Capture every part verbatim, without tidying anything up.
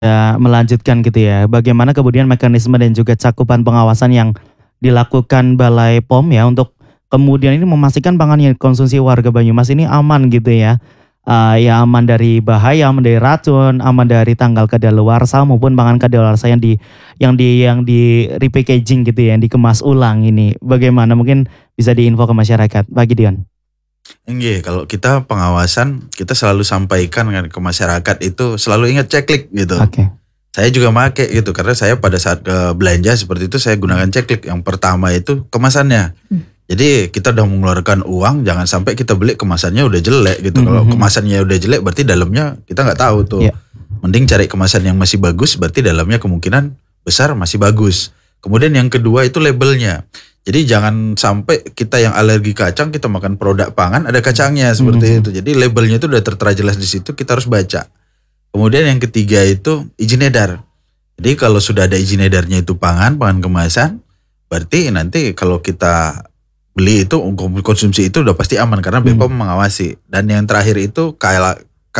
Ya, melanjutkan gitu ya, bagaimana kemudian mekanisme dan juga cakupan pengawasan yang dilakukan Balai P O M ya untuk kemudian ini memastikan pangan yang dikonsumsi warga Banyumas ini aman gitu ya. Eee, ya aman dari bahaya, aman dari racun, aman dari tanggal kadaluarsa maupun pangan kadaluarsa yang di yang di yang di repackaging gitu ya, yang dikemas ulang ini. Bagaimana mungkin bisa diinfo ke masyarakat, Pak Gideon? Nggih, kalau kita pengawasan, kita selalu sampaikan kan ke masyarakat itu selalu ingat ceklik gitu. Oke. Saya juga make gitu karena saya pada saat, eee, belanja seperti itu saya gunakan ceklik. Yang pertama itu kemasannya. Mmm. Jadi kita udah mengeluarkan uang jangan sampai kita beli kemasannya udah jelek gitu. Mhm Kalau mhm. kemasannya udah jelek berarti dalamnya kita nggak tahu tuh. Iya. Mending cari kemasan yang masih bagus berarti dalamnya kemungkinan besar masih bagus. Kemudian yang kedua itu labelnya. Jadi jangan sampai kita yang alergi kacang kita makan produk pangan ada kacangnya Mhm seperti mhm. itu. Jadi labelnya itu udah tertera jelas di situ kita harus baca. Kemudian yang ketiga itu izin edar. Jadi kalau sudah ada izin edarnya itu pangan, pangan kemasan, berarti nanti kalau kita beli itu konsumsi itu udah pasti aman karena B P O M Mhm. mengawasi. Dan yang terakhir itu K L K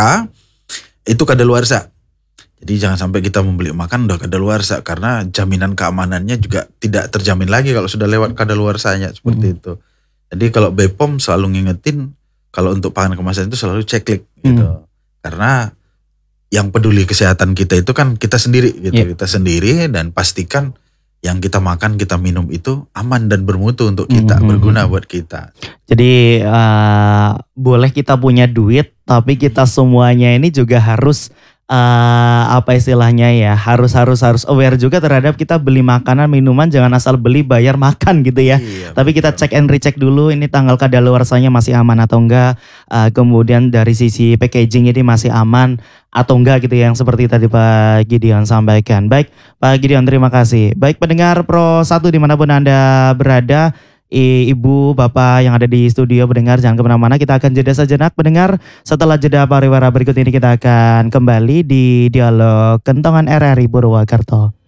itu kadaluarsa. Jadi jangan sampai kita membeli makan udah kadaluarsa karena jaminan keamanannya juga tidak terjamin lagi kalau sudah lewat kadaluarsanya seperti Mhm. itu. Jadi kalau B P O M selalu ngingetin kalau untuk pangan kemasan itu selalu ceklik gitu. Mhm. Karena yang peduli kesehatan kita itu kan kita sendiri gitu. Iya. Kita sendiri dan pastikan yang kita makan, kita minum itu aman dan bermutu untuk kita, Mhm mhm berguna mhm. buat kita. Jadi, eee, boleh kita punya duit, tapi kita semuanya ini juga harus, eee, apa istilahnya ya, harus harus harus aware juga terhadap kita beli makanan, minuman jangan asal beli, bayar, makan gitu ya. Iya Tapi kita betul. cek and recheck dulu ini tanggal kadaluarsanya masih aman atau enggak, eee, kemudian dari sisi packaging ini masih aman atau enggak gitu ya, yang seperti tadi Pak Gideon sampaikan. Baik, Pak Gideon terima kasih. Baik pendengar Pro satu dimanapun Anda berada, i ibu, bapak yang ada di studio pendengar jangan ke mana-mana, kita akan jeda sejenak pendengar. Setelah jeda pariwara berikut ini kita akan kembali di Dialog Kentongan R R I Purwakarta.